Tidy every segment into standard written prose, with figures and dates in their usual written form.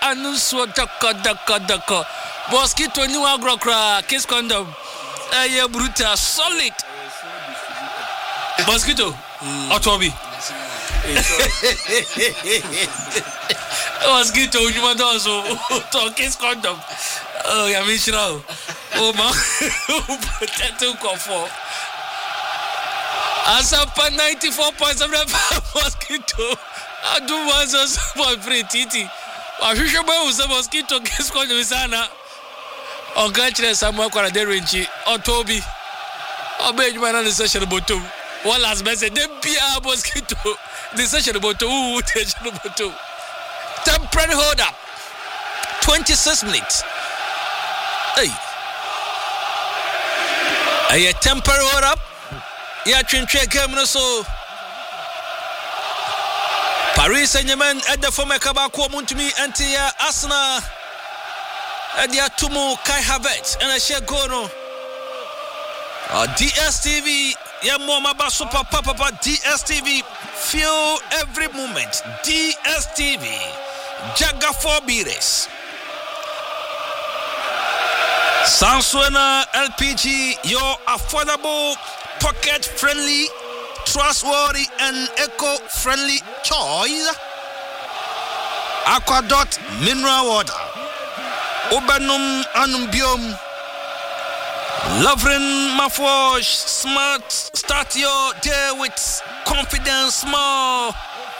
anunsuo dako mosquito ni wa grokra kiss condom yeah brutal solid mosquito otobi mosquito you do so to kiss condom oh ya mishra oh ma potato kofo Asapa 94.7 mosquito adu wazo for free titi ahwehwe ba uza mosquito kiss condom sana ogachre Samuel Kwaraderenchi otobi obejuma na session bottom one last message the bia mosquito the session bottom temporary hold up 26 minutes a temporary hold up ya twentwe game no so Paris Saint-Germain at the former Kabako Muntumi anti Arsenal Adia Tumu Kai Havertz and a share gono. DSTV Yamoma Basupa Papa DSTV feel every moment. DSTV Jaga 4 Bires Sanswana LPG, your affordable, pocket friendly, trustworthy and eco-friendly choice. Aquadot mineral water. Obanum Anumbium Lovren Mafwash Smart. Start your day with confidence more.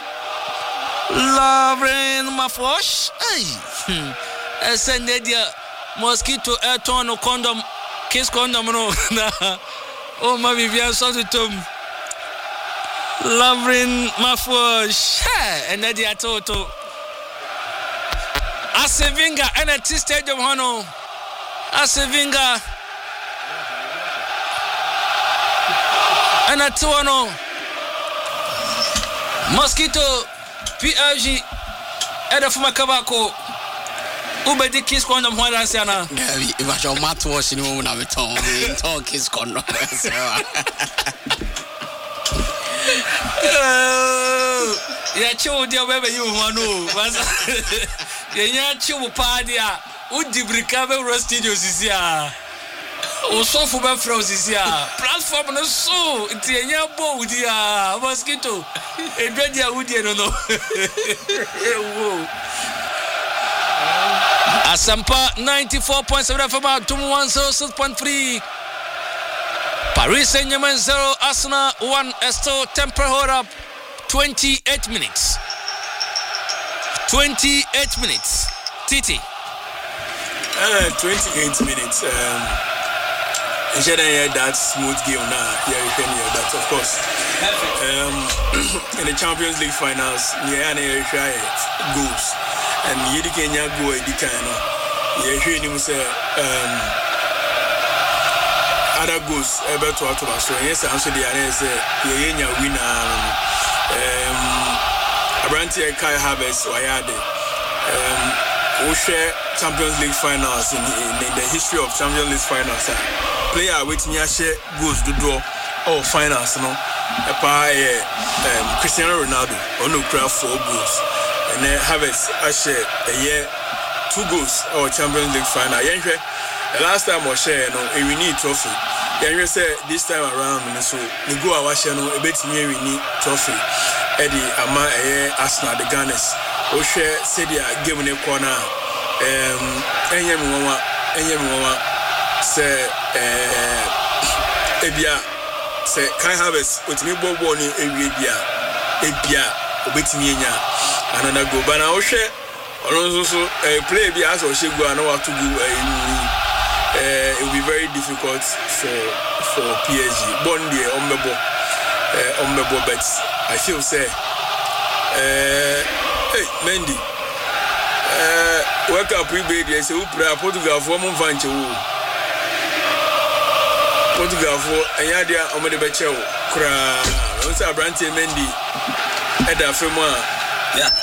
Lovren Mafwash. Hey. Send your mosquito airton or condom. Kiss condom no. Oh my Vivian Sotom. Lovren Mafwash. Hey. And Nadia Toto. Asevinga NT Stadium Hono. Asevinga NT Hono. Mosquito PRG Edafuma Kabako. Ubedi kiss condom Juan Siana. If I show Matt wash in one of the talk kiss condom. Ya cho dia bebe you wanu. Yenya chiwu padia udibrika be ro studio sisia o sofu be from sisia platform no so nti yenya bo udia mosquito edwadia udie no wo Asampa 94.7 FM 106.3 Paris Saint-Germain 0 Arsenal 1 Esto temper hold up 28 minutes 28 minutes. Titi. 28 minutes. That smooth game now. Yeah, you can hear that, of course. In the Champions League finals, yeah, you try goals. And you can go at the kind of. Yeah, you say other goals about to out of us. So yes, answer the answer. Yeah, winner. Abranti Kai Havertz Wayade. We share Champions League finals in the history of Champions League finals. Player with me share goals to draw or finals, no. Cristiano Ronaldo only grab 4 goals. And then Havertz I share a year 2 goals or Champions League final. The last time I share we need trophy. You say this time around so we go our channel a bit me we need trophy. Eddie Ama Arsenal the Gunners. O share said the game in the corner. Enyem say ebia say Kai Havertz otimi bobo ni ebia obetimi enya another go but now o share so play bia as o share go and what to go it will be very difficult for PSG. Bondi Ombebo bets. I feel say hey Mendy wake up we be say who pray Portugal for mon vanche wo Portugal for enyadia omede beche wo kra o say Branty Mendy eda femu a yeah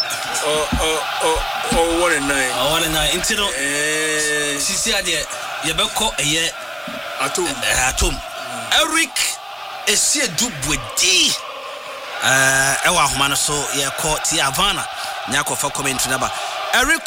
oh 1-9 into no sisi ade yebeko eye atom Eric esie dubwedi ewa homa no so ye ko ti Havana nyako fa comment number Eric